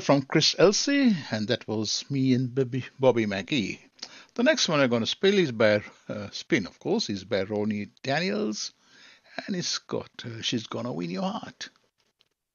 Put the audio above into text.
from Chris Elsey, and that was Me and Bobby McGee. The next one I'm going to spin, of course, is by Ronnie Daniels, and it's got She's Gonna Win Your Heart.